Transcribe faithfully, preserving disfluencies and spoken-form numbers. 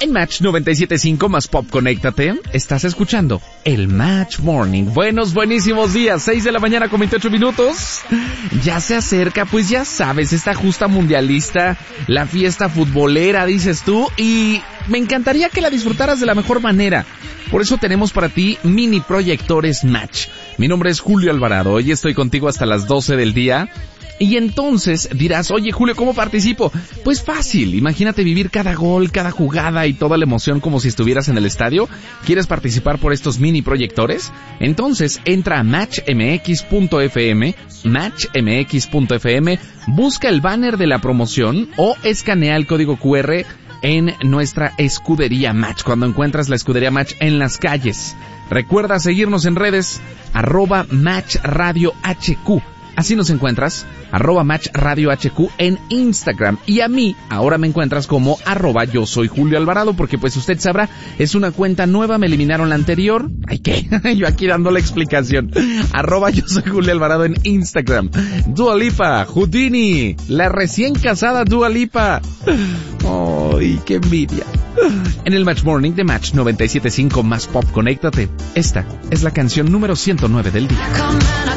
En Match noventa y siete punto cinco más Pop, conéctate. Estás escuchando el Match Morning. Buenos, buenísimos días. seis de la mañana con veintiocho minutos. Ya se acerca, pues ya sabes, esta justa mundialista, la fiesta futbolera, dices tú, y me encantaría que la disfrutaras de la mejor manera. Por eso tenemos para ti mini proyectores Match. Mi nombre es Julio Alvarado. Hoy estoy contigo hasta las doce del día. Y entonces dirás, oye Julio, ¿cómo participo? Pues fácil, imagínate vivir cada gol, cada jugada y toda la emoción como si estuvieras en el estadio. ¿Quieres participar por estos mini proyectores? Entonces entra a match m x punto f m, match m x punto f m, busca el banner de la promoción o escanea el código cu erre en nuestra escudería Match, cuando encuentras la escudería Match en las calles. Recuerda seguirnos en redes, arroba Match Radio H Q. Así nos encuentras, arroba Match Radio H Q en Instagram. Y a mí, ahora me encuentras como arroba yo soy Julio Alvarado, porque pues usted sabrá, es una cuenta nueva, me eliminaron la anterior. Ay, ¿qué? Yo aquí dando la explicación. Arroba yo soy Julio Alvarado en Instagram. Dua Lipa, Houdini, la recién casada Dua Lipa. Ay, qué envidia. En el Match Morning de Match noventa y siete punto cinco más Pop, conéctate. Esta es la canción número ciento nueve del día.